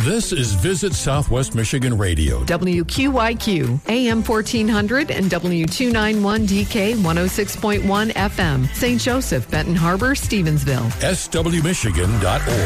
This is Visit Southwest Michigan Radio. WQYQ, AM 1400 and W291DK 106.1 FM, St. Joseph, Benton Harbor, Stevensville. SWMichigan.org.